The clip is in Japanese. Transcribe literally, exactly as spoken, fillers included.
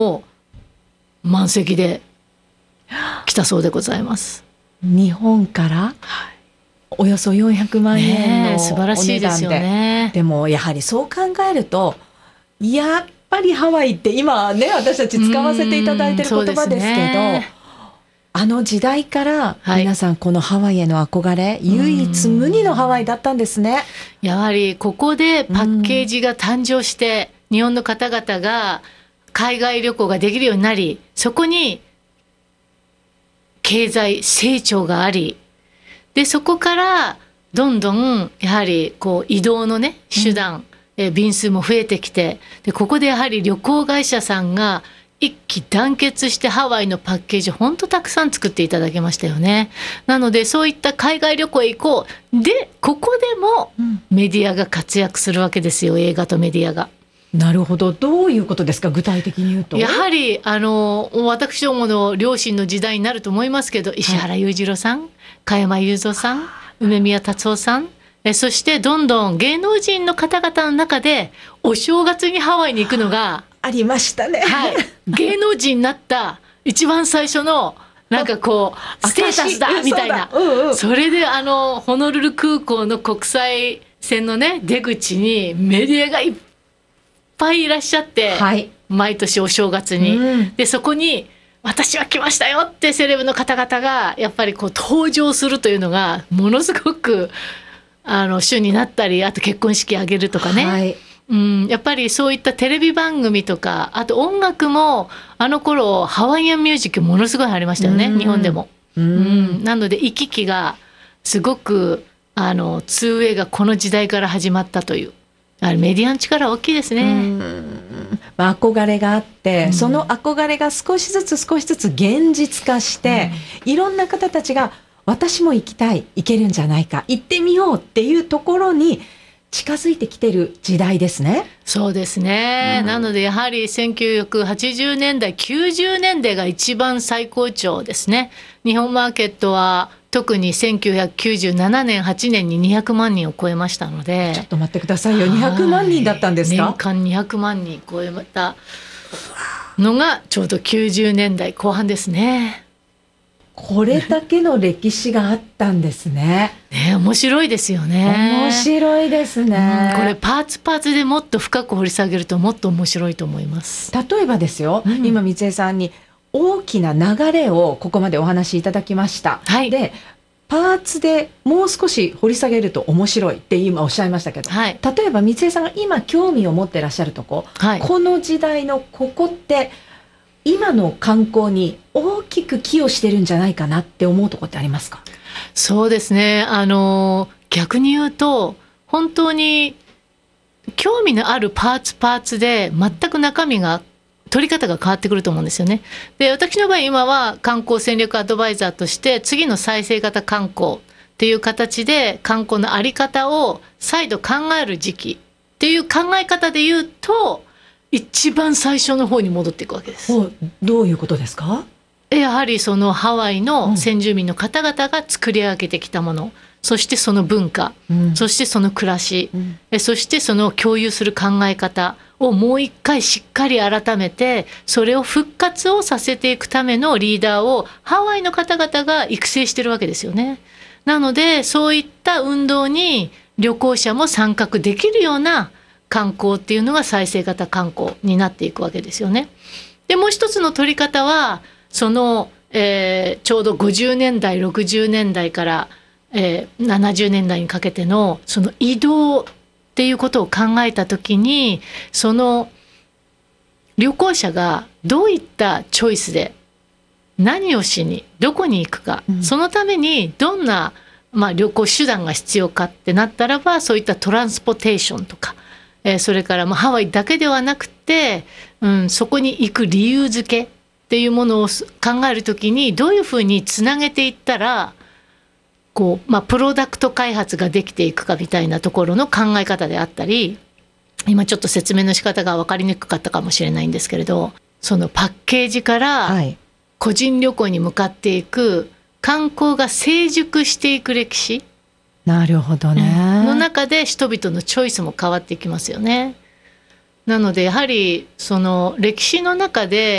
を満席で来たそうでございます。 日本からおよそよんひゃくまんえんのお値段で、 素晴らしいですよね。 でもやはりそう考えると、やっぱりハワイって今ね、私たち使わせていただいてる言葉ですけど、あの時代から皆さんこのハワイへの憧れ、はい、唯一無二のハワイだったんですね。 やはりここでパッケージが誕生して、日本の方々が海外旅行ができるようになり、そこに経済成長があり、でそこからどんどんやはりこう移動のね手段、うん、え便数も増えてきて、でここでやはり旅行会社さんが一致団結してハワイのパッケージ本当たくさん作っていただけましたよね。なのでそういった海外旅行へ行こうで、ここでもメディアが活躍するわけですよ、映画とメディアが。 なるほど。どういうことですか、具体的に言うと。 やはりあの私どもの両親の時代になると思いますけど、石原裕次郎さん、加山雄三さん、梅宮達夫さん、えそしてどんどん芸能人の方々の中でお正月にハワイに行くのがありましたね、 はい、芸能人になった一番最初のなんかこうステータスだみたいな、そ, うん、うん、それであのホノルル空港の国際線のね出口にメディアがいっぱいいらっしゃって、はい、毎年お正月に、うん、でそこに私は来ましたよってセレブの方々がやっぱりこう登場するというのがものすごくあの主になったり、あと結婚式挙げるとかね、はい、うん、やっぱりそういったテレビ番組とか、あと音楽もあの頃ハワイアンミュージックものすごいありましたよね、日本でも、うん、なので行き来がすごくあのツーウェイがこの時代から始まったという、あれメディアの力大きいですね。うん、 まあ、憧れがあって、うん、その憧れが少しずつ少しずつ現実化して、うん、いろんな方たちが私も行きたい、行けるんじゃないか、行ってみようっていうところに近づいてきてる時代ですね。 そうですね、うん、なのでやはりせんきゅうひゃくはちじゅうねんだいきゅうじゅうねんだいが一番最高潮ですね。日本マーケットは特にせんきゅうひゃくきゅうじゅうななねんはちねんににひゃくまんにんを超えましたので。 ちょっと待ってくださいよ、にひゃくまんにんだったんですか。 年間にひゃくまんにん超えたのがちょうどきゅうじゅうねんだいこう半ですね。 これだけの歴史があったんですね。 ね、面白いですよね。 面白いですね、 うん、これパーツパーツでもっと深く掘り下げるともっと面白いと思います。 例えばですよ、うん、今三江さんに大きな流れをここまでお話しいただきました、はい、でパーツでもう少し掘り下げると面白いって今おっしゃいましたけど、はい、例えば三江さんが今興味を持ってらっしゃるとこ、はい、この時代のここって今の観光に大きく寄与してるんじゃないかなって思うところってありますか。 そうですね、あの逆に言うと本当に興味のあるパーツパーツで全く中身が取り方が変わってくると思うんですよね。で、私の場合今は観光戦略アドバイザーとして次の再生型観光っていう形で観光の在り方を再度考える時期っていう考え方で言うと一番最初の方に戻っていくわけです。 どういうことですか。 やはりそのハワイの先住民の方々が作り上げてきたもの、うん、そしてその文化、うん、そしてその暮らし、うん、そしてその共有する考え方をもう一回しっかり改めてそれを復活をさせていくためのリーダーをハワイの方々が育成してるわけですよね。なのでそういった運動に旅行者も参画できるような観光っていうのが再生型観光になっていくわけですよね。でもう一つの取り方はその、えー、ちょうどごじゅうねんだいろくじゅうねんだいから、えー、ななじゅうねんだいにかけてのその移動っていうことを考えた時にその旅行者がどういったチョイスで何をしにどこに行くか、うん、そのためにどんな、まあ、旅行手段が必要かってなったらばそういったトランスポテーションとか、えー、それからまあハワイだけではなくて、うん、そこに行く理由付けっていうものを考えるときにどういうふうにつなげていったらこう、まあ、プロダクト開発ができていくかみたいなところの考え方であったり、今ちょっと説明の仕方が分かりにくかったかもしれないんですけれど、そのパッケージから個人旅行に向かっていく観光が成熟していく歴史、 なるほどね、 の中で人々のチョイスも変わっていきますよね。 なのでやはりその歴史の中で